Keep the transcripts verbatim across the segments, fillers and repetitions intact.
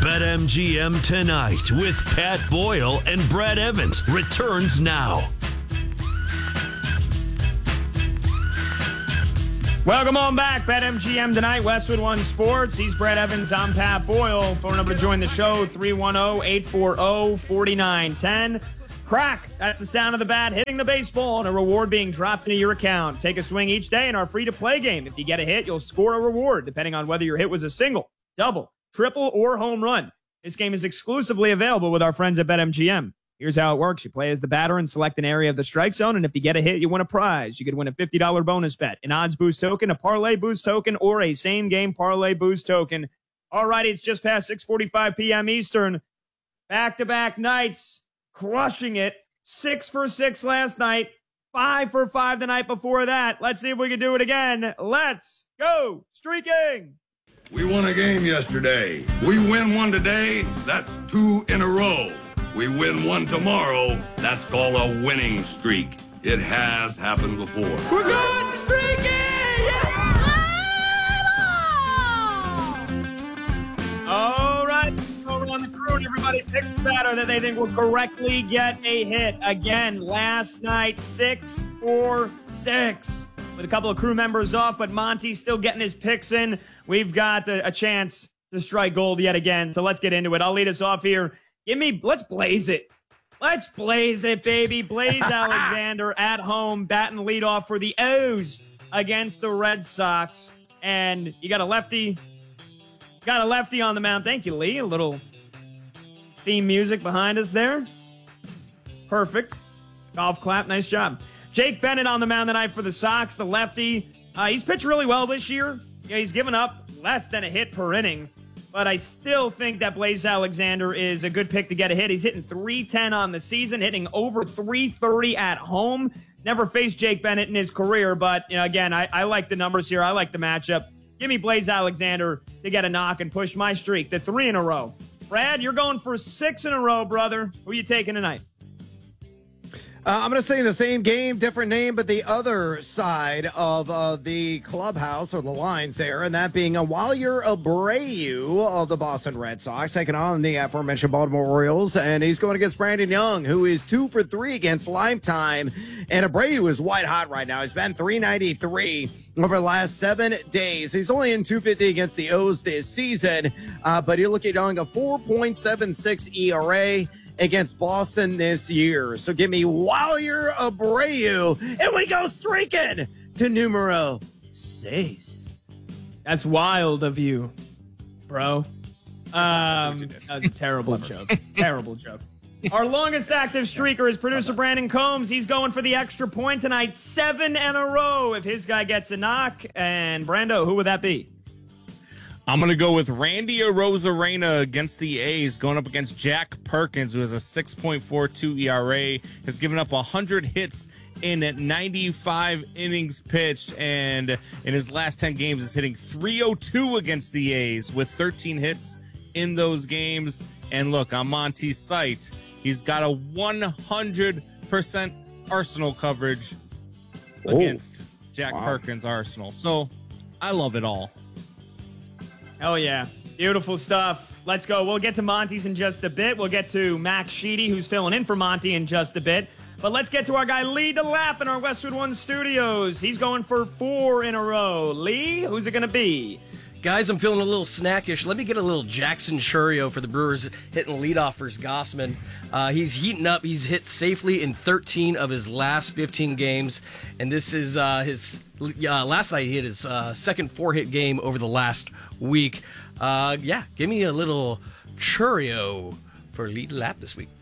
BetMGM Tonight with Pat Boyle and Brad Evans returns now. Welcome on back. BetMGM Tonight, Westwood One Sports. He's Brad Evans. I'm Pat Boyle. Phone number to join the show, three one zero, eight four zero, four nine one zero. Crack. That's the sound of the bat hitting the baseball and a reward being dropped into your account. Take a swing each day in our free-to-play game. If you get a hit, you'll score a reward, depending on whether your hit was a single, double, triple, or home run. This game is exclusively available with our friends at BetMGM. Here's how it works. You play as the batter and select an area of the strike zone, and if you get a hit, you win a prize. You could win a fifty dollars bonus bet, an odds boost token, a parlay boost token, or a same-game parlay boost token. All righty, it's just past six forty-five p.m. Eastern. Back-to-back nights, crushing it. Six for six last night, five for five the night before that. Let's see if we can do it again. Let's go streaking. We won a game yesterday. We win one today, that's two in a row. We win one tomorrow, that's called a winning streak. It has happened before. We're good streaking! All right, over on the crew, and everybody picks the batter that they think will correctly get a hit. Again, last night, six for six. With a couple of crew members off, but Monty's still getting his picks in. We've got a, a chance to strike gold yet again, so let's get into it. I'll lead us off here. Give me, let's blaze it. Let's blaze it, baby. Blaze Alexander at home, batting leadoff for the O's against the Red Sox. And you got a lefty, got a lefty on the mound. Thank you, Lee. A little theme music behind us there. Perfect. Golf clap, nice job. Jake Bennett on the mound tonight for the Sox, the lefty. Uh, he's pitched really well this year. Yeah, he's given up less than a hit per inning. But I still think that Blaze Alexander is a good pick to get a hit. He's hitting three ten on the season, hitting over three thirty at home. Never faced Jake Bennett in his career, but you know, again, I, I like the numbers here. I like the matchup. Give me Blaze Alexander to get a knock and push my streak to three in a row. Brad, you're going for six in a row, brother. Who are you taking tonight? Uh, I'm going to say the same game, different name, but the other side of uh, the clubhouse or the lines there, and that being a Wyatt Abreu of the Boston Red Sox taking on the aforementioned Baltimore Orioles, and he's going against Brandon Young, who is two for three against Lifetime, and Abreu is white hot right now. He's been three ninety-three over the last seven days. He's only in two fifty against the O's this season, uh, but you're looking at Young a four point seven six E R A against Boston this year. So give me Wyatt Abreu, and we go streaking to numero seis. That's wild of you, bro. Um, that was a terrible joke. Terrible joke. Our longest active streaker is producer Brandon Combs. He's going for the extra point tonight, seven in a row if his guy gets a knock. And Brando, who would that be? I'm going to go with Randy Arozarena against the A's, going up against Jack Perkins, who has a six point four two E R A, has given up one hundred hits in ninety-five innings pitched, and in his last ten games is hitting three oh two against the A's with thirteen hits in those games. And look, on Monty's site, he's got a one hundred percent Arsenal coverage Oh. against Jack Wow. Perkins' Arsenal. So I love it all. Hell yeah. Beautiful stuff. Let's go. We'll get to Monty's in just a bit. We'll get to Max Sheedy, who's filling in for Monty in just a bit. But let's get to our guy, Lee DeLapp, in our Westwood One studios. He's going for four in a row. Lee, who's it going to be? Guys, I'm feeling a little snackish. Let me get a little Jackson Churio for the Brewers, hitting leadoff for Gossman. Uh, he's heating up. He's hit safely in thirteen of his last fifteen games. And this is uh, his uh, last night he hit his uh, second four-hit game over the last week. Uh, yeah, give me a little Churio for lead lap this week.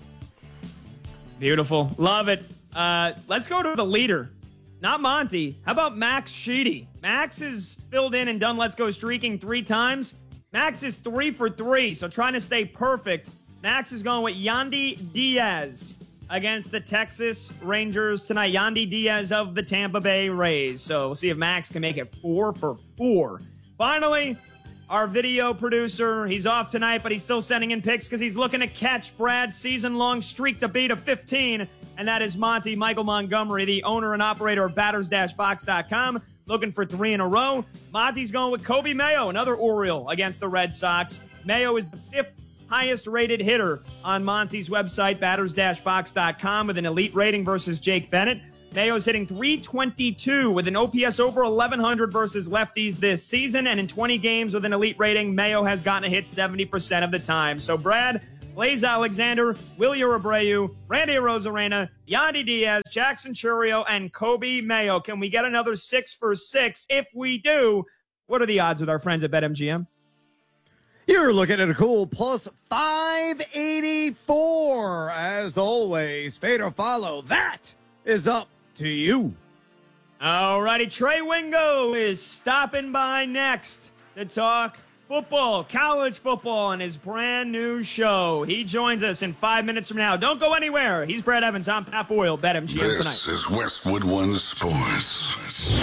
Beautiful. Love it. Uh, let's go to the leader. Not Monty. How about Max Sheedy? Max has filled in and done Let's Go Streaking three times. Max is three for three, so trying to stay perfect. Max is going with Yandy Diaz against the Texas Rangers tonight. Yandy Diaz of the Tampa Bay Rays. So we'll see if Max can make it four for four. Finally, our video producer, he's off tonight, but he's still sending in picks because he's looking to catch Brad's season-long streak to beat of fifteen, and that is Monty Michael Montgomery, the owner and operator of batters dash box dot com, looking for three in a row. Monty's going with Kobe Mayo, another Oriole against the Red Sox. Mayo is the fifth highest rated hitter on Monty's website, batters dash box dot com, with an elite rating versus Jake Bennett. Mayo's hitting three twenty-two with an O P S over eleven hundred versus lefties this season. And in twenty games with an elite rating, Mayo has gotten a hit seventy percent of the time. So, Brad, Blaze Alexander, Wilyer Abreu, Randy Arozarena, Yandy Diaz, Jackson Chourio, and Kobe Mayo. Can we get another six for six? If we do, what are the odds with our friends at BetMGM? You're looking at a cool plus five eighty-four. As always, fade or follow. That is up to you. All righty, Trey Wingo is stopping by next to talk football, college football, on his brand new show. He joins us in five minutes from now. Don't go anywhere. He's Brad Evans. I'm Pat Boyle. BetMGM tonight. This is Westwood One Sports.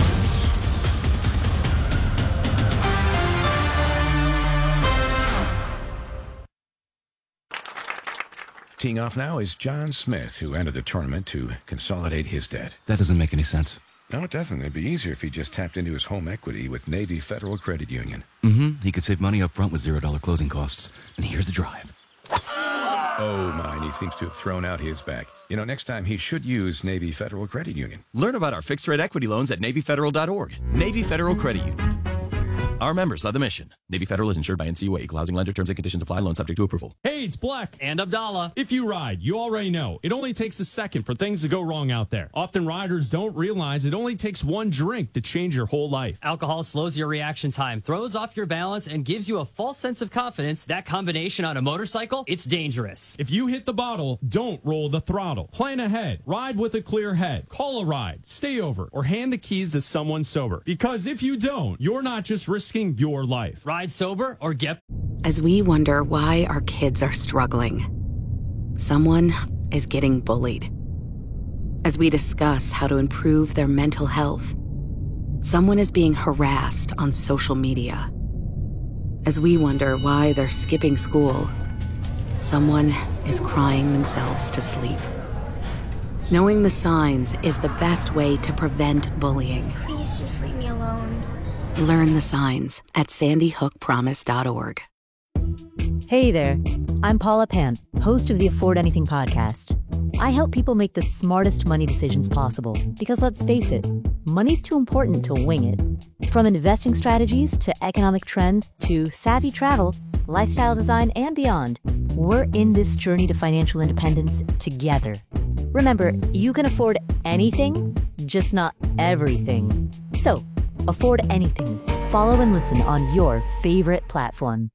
Teeing off now is John Smith, who entered the tournament to consolidate his debt. That doesn't make any sense. No, it doesn't. It'd be easier if he just tapped into his home equity with Navy Federal Credit Union. Mm-hmm. He could save money up front with zero dollar closing costs. And here's the drive. Oh, my, he seems to have thrown out his back. You know, next time he should use Navy Federal Credit Union. Learn about our fixed-rate equity loans at Navy Federal dot org. Navy Federal Credit Union. Our members love the mission. Navy Federal is insured by N C U A. Equal housing lender. Terms and conditions apply. Loan subject to approval. Hey, it's Black. And Abdallah. If you ride, you already know. It only takes a second for things to go wrong out there. Often riders don't realize it only takes one drink to change your whole life. Alcohol slows your reaction time, throws off your balance, and gives you a false sense of confidence. That combination on a motorcycle, it's dangerous. If you hit the bottle, don't roll the throttle. Plan ahead. Ride with a clear head. Call a ride. Stay over. Or hand the keys to someone sober. Because if you don't, you're not just risking your life. Ride sober or get... As we wonder why our kids are struggling, someone is getting bullied. As we discuss how to improve their mental health, someone is being harassed on social media. As we wonder why they're skipping school, someone is crying themselves to sleep. Knowing the signs is the best way to prevent bullying. Please just leave me alone. Learn the signs at sandy hook promise dot org. Hey there, I'm Paula Pant, host of the Afford Anything podcast. I help people make the smartest money decisions possible because, let's face it, money's too important to wing it. From investing strategies to economic trends to savvy travel, lifestyle design, and beyond, we're in this journey to financial independence together. Remember, you can afford anything, just not everything. So, afford anything. Follow and listen on your favorite platform.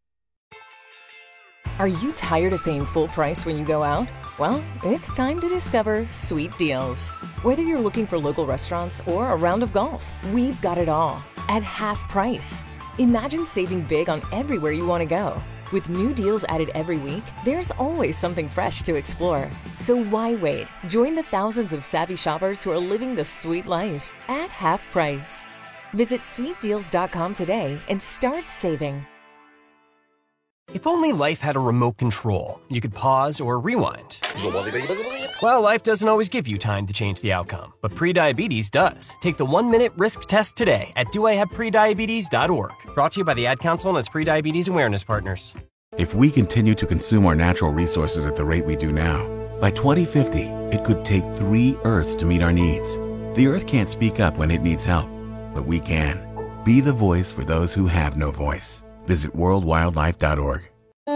Are you tired of paying full price when you go out? Well, it's time to discover Sweet Deals. Whether you're looking for local restaurants or a round of golf, we've got it all at half price. Imagine saving big on everywhere you want to go. With new deals added every week, there's always something fresh to explore. So why wait? Join the thousands of savvy shoppers who are living the sweet life at half price. Visit sweet deals dot com today and start saving. If only life had a remote control, you could pause or rewind. Well, life doesn't always give you time to change the outcome, but prediabetes does. Take the one-minute risk test today at do I have prediabetes dot org. Brought to you by the Ad Council and its prediabetes awareness partners. If we continue to consume our natural resources at the rate we do now, by twenty fifty, it could take three Earths to meet our needs. The Earth can't speak up when it needs help, but we can. Be the voice for those who have no voice. Visit world wildlife dot org.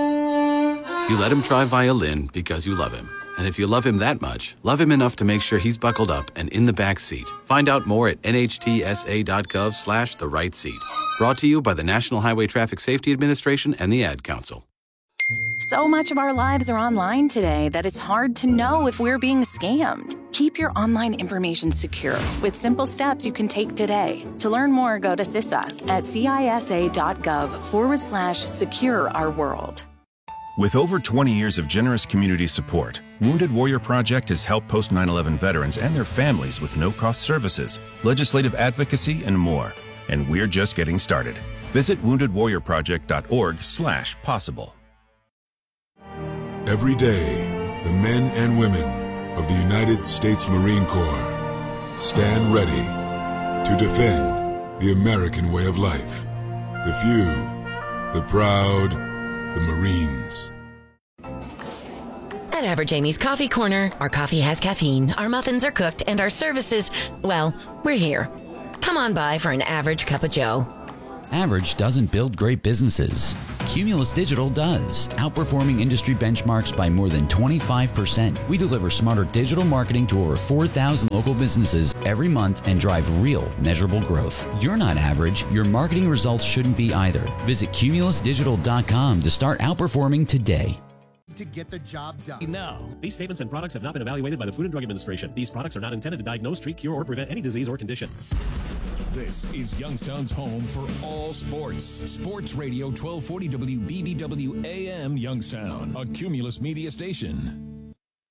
You let him try violin because you love him. And if you love him that much, love him enough to make sure he's buckled up and in the back seat. Find out more at N H T S A dot gov slash the right seat. Brought to you by the National Highway Traffic Safety Administration and the Ad Council. So much of our lives are online today that it's hard to know if we're being scammed. Keep your online information secure with simple steps you can take today. To learn more, go to C I S A at C I S A dot gov forward slash secure our world. With over twenty years of generous community support, Wounded Warrior Project has helped post nine eleven veterans and their families with no-cost services, legislative advocacy, and more. And we're just getting started. Visit wounded warrior project dot org slash possible. Every day, the men and women of the United States Marine Corps stand ready to defend the American way of life. The few, the proud, the Marines. At Average Amy's Coffee Corner, our coffee has caffeine, our muffins are cooked, and our services, well, we're here. Come on by for an average cup of joe. Average doesn't build great businesses. Cumulus Digital does, outperforming industry benchmarks by more than twenty-five percent. We deliver smarter digital marketing to over four thousand local businesses every month and drive real, measurable growth. You're not average. Your marketing results shouldn't be either. Visit cumulus digital dot com to start outperforming today. To get the job done. No. These statements and products have not been evaluated by the Food and Drug Administration. These products are not intended to diagnose, treat, cure, or prevent any disease or condition. This is Youngstown's home for all sports. Sports Radio twelve forty W B B W A M Youngstown, a Cumulus media station.